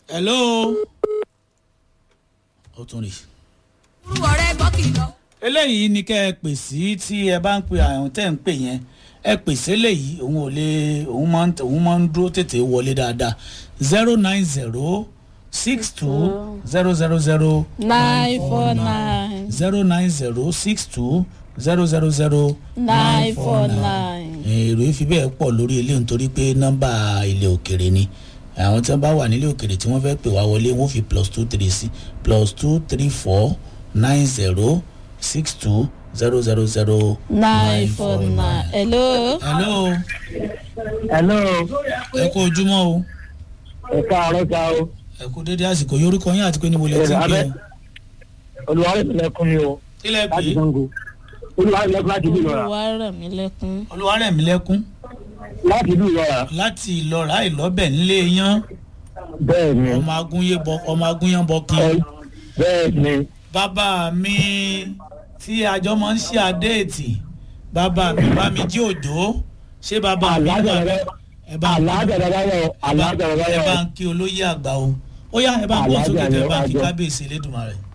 hello. ó tún rí. ọ̀rẹ́ gbọ́ kìlọ̀. eléyìí ni kẹ́ ẹ pè sí tí ẹ bá ń pe àwọn tẹ́ ń pè yẹn ẹ pèsè eléyìí òun ò lè òun máa ń dúró tètè wọlé dáadáa 09062000949 09062000949 èrò ìfi bẹ́ẹ̀ pọ̀ lórí ilé nítorí pé nọ́mbà ilé òkèrè ni àwọn tí wọ́n bá wà nílé òkèrè tí wọ́n fẹ́ pè wá wọlé wọ́n fi +234 sí +23490000949. hello. ẹ kú ojúmọ́ o. ẹ káàárọ̀ ká o. ẹ kú dédé àsìkò yorùkọ yín àti pé níbo lẹ ti ń pè o. olùwárẹ̀mílẹ́kùn ni o. kílẹ̀ pé láti Ṣàngó. olùwárẹ̀mílẹ́kùn láti ìlú Ìlọra. olúwarẹ̀mílẹ́kún láti ìlú Ìlọra. láti ìlọra ìlọ́bẹ̀ nílé yán bẹ́ẹ̀ ni. ọmọ agúnyán bọ kí. bẹ́ẹ̀ ni. bàbá mi tí àjọ máa ń ṣe àdéètì bàbá mi bá mi jí òjò ṣé bàbá mi ẹ bá ń kí olóyè àgbà o ó yá ẹ bá ń gbóhùn sókè tẹ ẹ bá ń kí kábíyèsí Elédùmarè.